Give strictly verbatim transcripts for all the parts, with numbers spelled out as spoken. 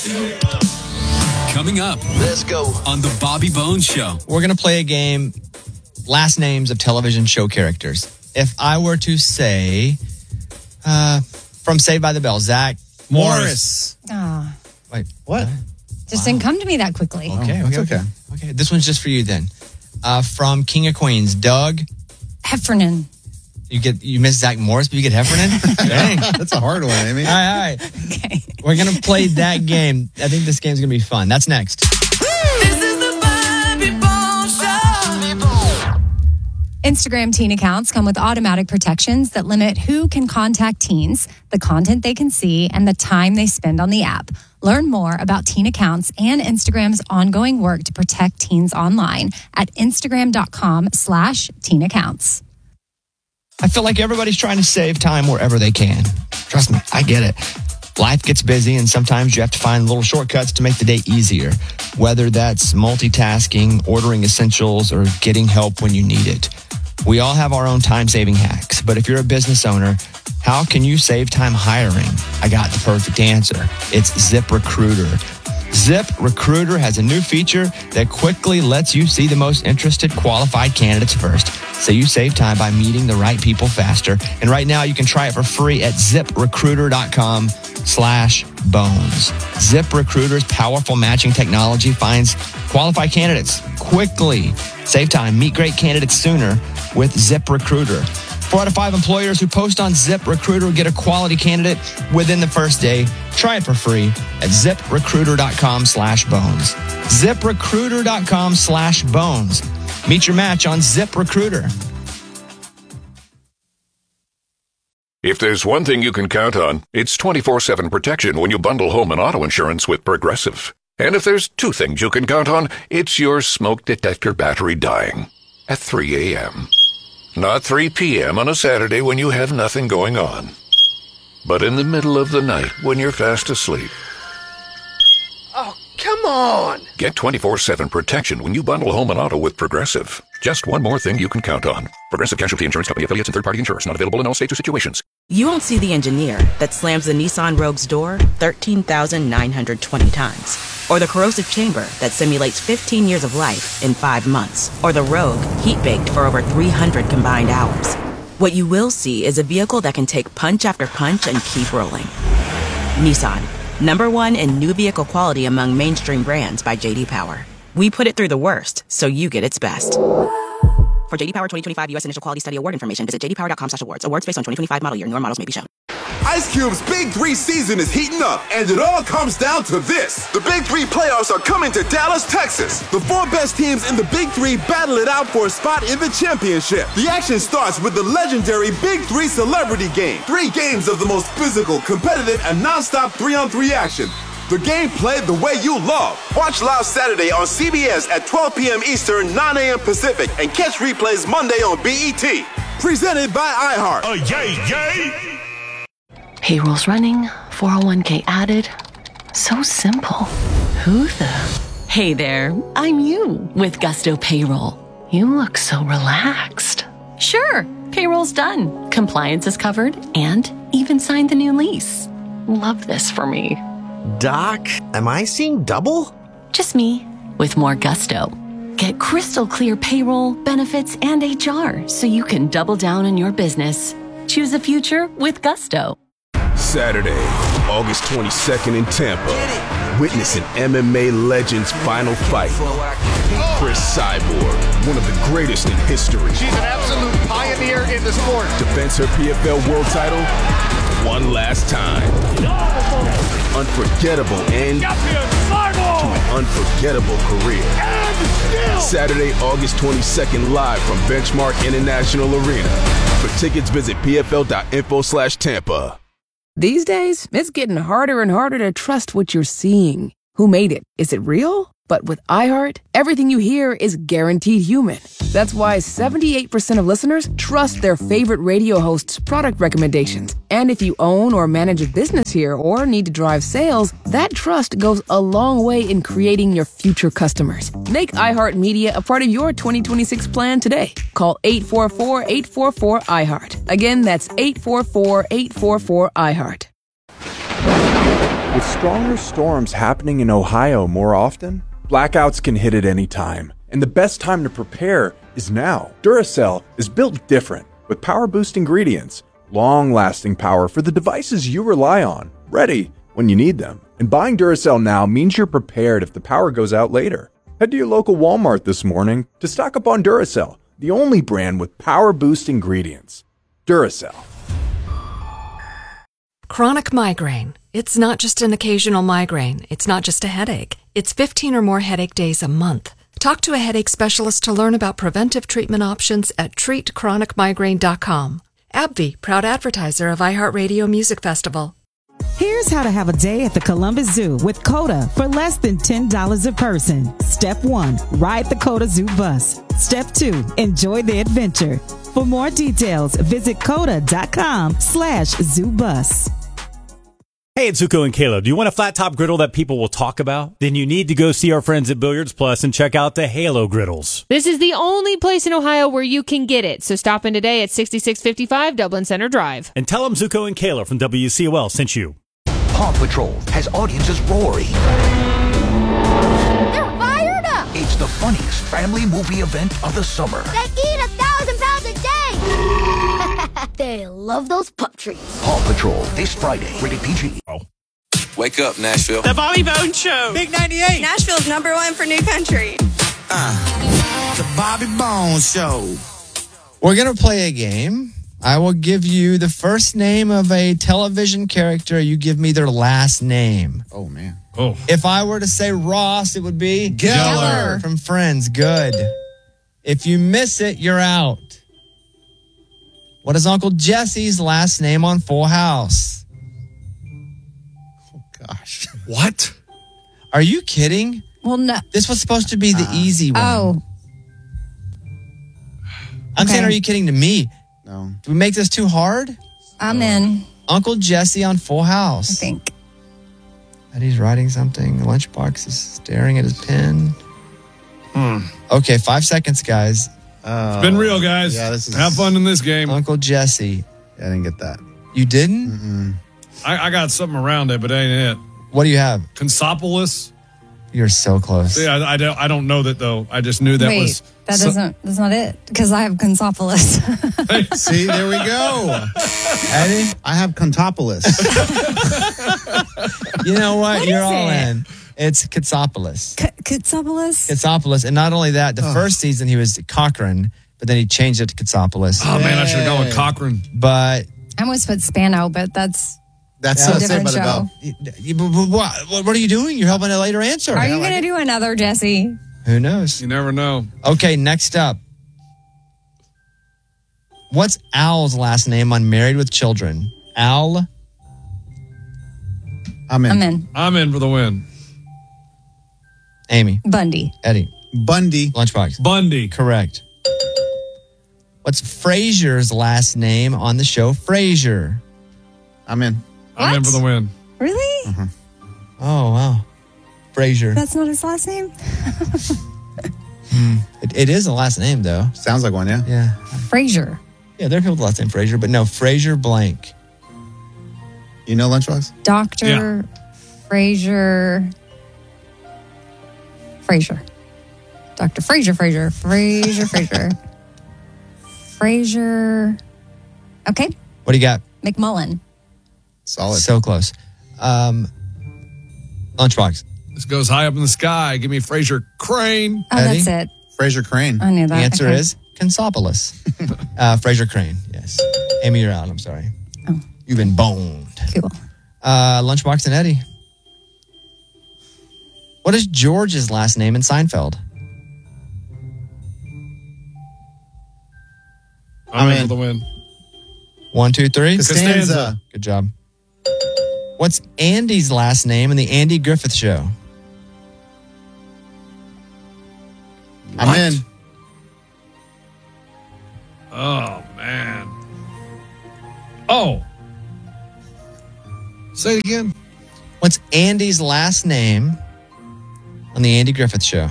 Coming up. Let's go. On the Bobby Bones Show. We're going to play a game, last names of television show characters. If I were to say, uh, from Saved by the Bell, Zach Morris. Oh, Wait, what? Just didn't come to me that quickly. Okay, Oh, okay, that's okay. Okay, this one's just for you then. Uh, from King of Queens, Doug. Heffernan. You get you miss Zach Morris, but you get Heffernan? Dang. That's a hard one, Amy. All right, all right. Okay. We're going to play that game. I think this game's going to be fun. That's next. This is the Bobby Bones Show. Instagram teen accounts come with automatic protections that limit who can contact teens, the content they can see, and the time they spend on the app. Learn more about teen accounts and Instagram's ongoing work to protect teens online at instagram.com slash teen accounts. I feel like everybody's trying to save time wherever they can. Trust me, I get it. Life gets busy, and sometimes you have to find little shortcuts to make the day easier, whether that's multitasking, ordering essentials, or getting help when you need it. We all have our own time-saving hacks, but if you're a business owner, how can you save time hiring? I got the perfect answer. It's ZipRecruiter. ZipRecruiter has a new feature that quickly lets you see the most interested qualified candidates first, so you save time by meeting the right people faster. And right now, you can try it for free at ZipRecruiter.com slash bones. ZipRecruiter's powerful matching technology finds qualified candidates quickly. Save time, meet great candidates sooner with ZipRecruiter. Four out of five employers who post on ZipRecruiter get a quality candidate within the first day. Try it for free at ZipRecruiter.com slash bones. ZipRecruiter.com slash bones. Meet your match on ZipRecruiter. If there's one thing you can count on, it's twenty-four seven protection when you bundle home and auto insurance with Progressive. And if there's two things you can count on, it's your smoke detector battery dying at three a.m. Not three p.m. on a Saturday when you have nothing going on, but in the middle of the night when you're fast asleep. Oh, come on. Get twenty-four seven protection when you bundle home and auto with Progressive. Just one more thing you can count on. Progressive Casualty Insurance Company affiliates and third-party insurers. Not available in all states or situations. You won't see the engineer that slams the Nissan Rogue's door thirteen thousand nine hundred twenty times. Or the corrosive chamber that simulates fifteen years of life in five months. Or the Rogue heat-baked for over three hundred combined hours. What you will see is a vehicle that can take punch after punch and keep rolling. Nissan, number one in new vehicle quality among mainstream brands by J D Power. We put it through the worst, so you get its best. For J D Power twenty twenty-five U S Initial Quality Study Award information, visit j d power dot com slash awards. Awards based on twenty twenty-five model year. Newer models may be shown. Ice Cube's Big Three season is heating up, and it all comes down to this. The Big Three playoffs are coming to Dallas, Texas. The four best teams in the Big Three battle it out for a spot in the championship. The action starts with the legendary Big Three Celebrity Game. Three games of the most physical, competitive, and non-stop three-on-three action. The game played the way you love. Watch live Saturday on C B S at twelve p.m. Eastern, nine a.m. Pacific, and catch replays Monday on B E T. Presented by iHeart. Oh, yay, yay! Payroll's running, four oh one k added. So simple. Who the? Hey there, I'm you with Gusto Payroll. You look so relaxed. Sure, payroll's done. Compliance is covered and even signed the new lease. Love this for me. Doc, am I seeing double? Just me with more gusto. Get crystal clear payroll, benefits, and H R so you can double down on your business. Choose the future with Gusto. Saturday, August twenty-second in Tampa. Witness an M M A legend's final fight. Chris Cyborg, one of the greatest in history. She's an absolute pioneer in the sport. Defends her P F L world title one last time. Unforgettable end to an unforgettable career. Saturday, August twenty-second, live from Benchmark International Arena. For tickets, visit p f l dot info slash Tampa. These days, it's getting harder and harder to trust what you're seeing. Who made it? Is it real? But with iHeart, everything you hear is guaranteed human. That's why seventy-eight percent of listeners trust their favorite radio hosts' product recommendations. And if you own or manage a business here or need to drive sales, that trust goes a long way in creating your future customers. Make iHeartMedia a part of your twenty twenty-six plan today. Call eight four four, eight four four, iHeart. Again, that's eight four four, eight four four, iHeart. With stronger storms happening in Ohio more often, blackouts can hit at any time, and the best time to prepare is now. Duracell is built different, with power-boost ingredients, long-lasting power for the devices you rely on, ready when you need them. And buying Duracell now means you're prepared if the power goes out later. Head to your local Walmart this morning to stock up on Duracell, the only brand with power-boost ingredients. Duracell. Chronic migraine. It's not just an occasional migraine. It's not just a headache. It's fifteen or more headache days a month. Talk to a headache specialist to learn about preventive treatment options at treat chronic migraine dot com. AbbVie, proud advertiser of iHeartRadio Music Festival. Here's how to have a day at the Columbus Zoo with CODA for less than ten dollars a person. Step one, ride the CODA Zoo bus. Step two, enjoy the adventure. For more details, visit coda.com slash zoo bus. Hey, it's Zuko and Kayla. Do you want a flat top griddle that people will talk about? Then you need to go see our friends at Billiards Plus and check out the Halo griddles. This is the only place in Ohio where you can get it. So stop in today at sixty-six fifty-five Dublin Center Drive. And tell them Zuko and Kayla from W C O L sent you. Paw Patrol has audiences roaring. They're fired up! It's the funniest family movie event of the summer. They eat a thousand pounds a day! They love those pup treats. Paw Patrol, this Friday, rated P G. Oh. Wake up, Nashville. The Bobby Bones Show. Big ninety-eight. Nashville's number one for new country. Uh, the Bobby Bones Show. We're going to play a game. I will give you the first name of a television character. You give me their last name. Oh, man. Oh. If I were to say Ross, it would be Geller. From Friends. Good. If you miss it, you're out. What is Uncle Jesse's last name on Full House? Oh, gosh. What? Are you kidding? Well, no. This was supposed to be the uh, easy one. Oh. I'm okay. saying, are you kidding to me? No. Do we make this too hard? I'm in. Uncle Jesse on Full House. I think. Eddie's writing something. The lunchbox is staring at his pen. Hmm. Okay, five seconds, guys. Uh, it's been real, guys. Yeah, this is... Have fun in this game. Uncle Jesse. Yeah, I didn't get that. You didn't? Mm-mm. I, I got something around it, but it ain't it. What do you have? Consopolis. You're so close. See, I, I, don't, I don't know that, though. I just knew that Wait, was... that so, doesn't, that's not it, because I have Consopolis. See, there we go. Eddie? I have Contopolis. You know what? What You're is all it? in. It's Katsopolis. K- Katsopolis? Katsopolis. And not only that, the oh. first season he was Cochrane, but then he changed it to Katsopolis. Oh, man, I should have gone with Cochrane. But... I almost put Spano, but that's... That's a so different show. about. What, what are you doing? You're helping a later answer. Are you going to do another, Jesse? Who knows? You never know. Okay, next up. What's Al's last name on Married with Children? Al? I'm in. I'm in. I'm in for the win. Amy? Bundy. Eddie? Bundy. Lunchbox? Bundy. Correct. What's Frasier's last name on the show Frasier? I'm in. I'm What? in for the win. Really? Uh-huh. Oh, wow. Frasier. That's not his last name? mm. it, it is a last name, though. Sounds like one, yeah. Yeah. Frasier. Yeah, there are people with the last name Frasier, but no, Frasier blank. You know Lunchbox? Doctor Yeah. Frasier. Frasier. Doctor Frasier, Frasier, Frasier, Frasier. Frasier. Okay. What do you got? McMullen. Solid. So close. Um, Lunchbox. This goes high up in the sky. Give me Fraser Crane. Oh, Eddie? that's it. Fraser Crane. I knew that. The answer Okay. is Consopolis. uh, Fraser Crane, yes. Amy, you're out. I'm sorry. Oh. You've been boned. Cool. Uh, Lunchbox and Eddie. What is George's last name in Seinfeld? I'm, I'm in in. for the win. One, two, three. Costanza. Good job. What's Andy's last name in the Andy Griffith Show? I'm What? in. Oh, man. Oh. Say it again. What's Andy's last name on the Andy Griffith Show?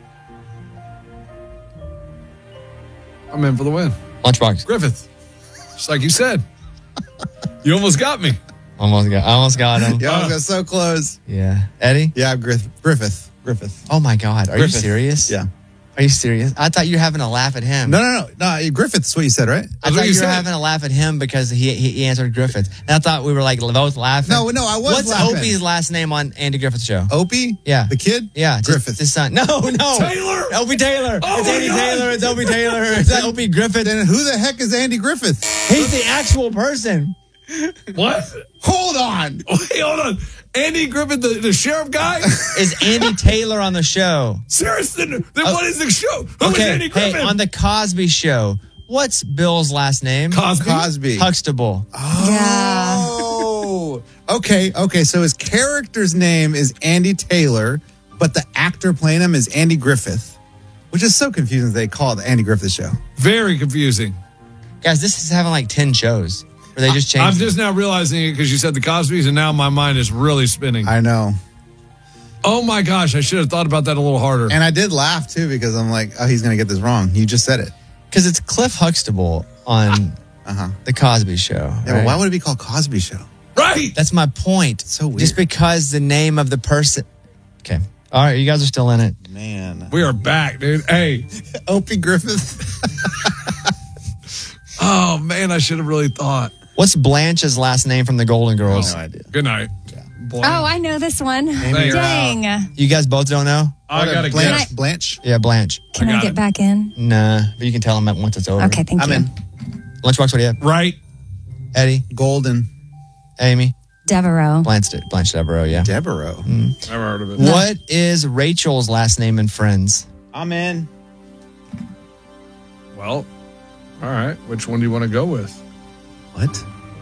I'm in for the win. Lunchbox. Griffith. Just like you said. You almost got me. Almost got, almost got him. Yeah, I got so close. Yeah. Eddie? Yeah, Griff, Griffith. Griffith. Oh my God. Are Griffith. you serious? Yeah. Are you serious? I thought you were having a laugh at him. No, no, no. No, Griffith's what you said, right? I thought you, you were having a laugh at him because he he, he answered Griffith. And I thought we were like both laughing. No, no, I was What's laughing. Opie's last name on Andy Griffith's show? Opie? Yeah. The kid? Yeah. just Griffith. His son. No, no. Taylor? Opie Taylor. Oh it's my Andy God. Taylor. It's Opie Taylor. It's Then- Opie Griffith. Then who the heck is Andy Griffith? He's the actual person. What? Hold on. Wait, hold on. Andy Griffith, the, the sheriff guy? Is Andy Taylor on the show? Seriously, then, then what is the show? Who is okay, Andy Griffith? hey, on the Cosby Show, what's Bill's last name? Cosby? Cosby. Huxtable. Oh. Okay, okay. So his character's name is Andy Taylor, but the actor playing him is Andy Griffith, which is so confusing they call it the Andy Griffith Show. Very confusing. Guys, this is having like ten shows where they just changed I'm it. just now realizing it because you said the Cosbys, and now my mind is really spinning. I know. Oh my gosh, I should have thought about that a little harder. And I did laugh too because I'm like, oh, he's going to get this wrong. You just said it. Because it's Cliff Huxtable on Uh-huh. the Cosby Show. Yeah, right? but why would it be called Cosby Show? Right. That's my point. So weird. Just because the name of the person. Okay. All right, you guys are still in it. Man. We are back, dude. Hey. Opie Griffith. Oh, man, I should have really thought. What's Blanche's last name from the Golden Girls? No idea. Good night. Oh, I know this one. Dang. You guys both don't know? I got to Blanche. guess. Blanche. Yeah, Blanche. Can I, I get it. back in? Nah, but you can tell them once it's over. Okay, thank I'm you. in. Lunchbox, what do you have? Right. Eddie? Golden. Amy? Devereaux. Blanche, Blanche Devereaux, yeah. Devereaux. Never heard of it. What is Rachel's last name in Friends? I'm in. Well, all right. Which one do you want to go with? What?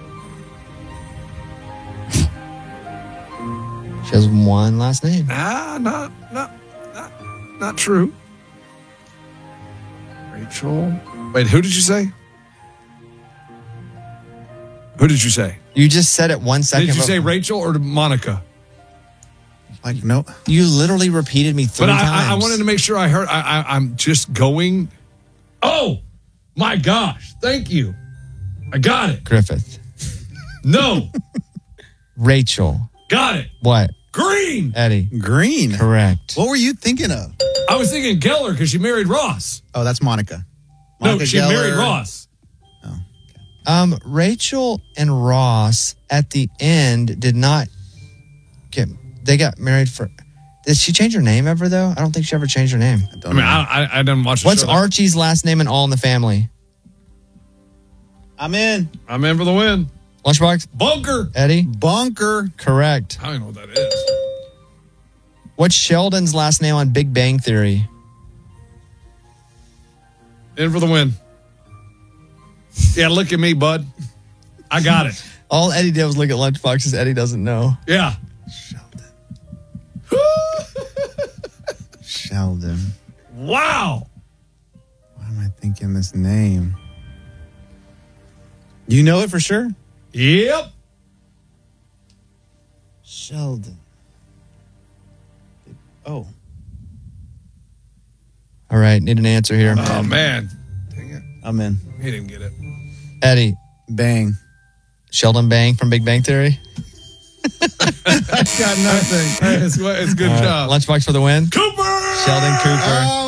She has one last name. Ah, not, not, not, not true. Rachel. Wait, who did you say? Who did you say? You just said it one second. Did you but- say Rachel or Monica? Like, no. You literally repeated me three But I, times. I, I wanted to make sure I heard. I, I, I'm just going. Oh, my gosh. Thank you. I got it. Griffith. No. Rachel. Got it. What? Green. Eddie. Green. Correct. What were you thinking of? I was thinking Geller because she married Ross. Oh, that's Monica. No, Monica she Geller. married Ross. Um, Rachel and Ross at the end did not get. They got married for. Did she change her name ever though? I don't think she ever changed her name. I, don't I mean, know. I, I, I didn't watch the What's show. Archie's last name in All in the Family? I'm in. I'm in for the win. Lunchbox. Bunker. Eddie. Bunker. Correct. I don't know what that is. What's Sheldon's last name on Big Bang Theory? In for the win. Yeah, look at me, bud. I got it. All Eddie did was look at Lunchboxes. Eddie doesn't know. Yeah. Sheldon. Wow. Why am I thinking this name? You know it for sure? Yep. Sheldon. Oh. All right, need an answer here. Oh, man. Dang it. I'm in. He didn't get it. Eddie. Bang. Sheldon Bang from Big Bang Theory. I got nothing. It's, it's good All right, job. Lunchbox for the win. Cooper. Sheldon Cooper. Oh,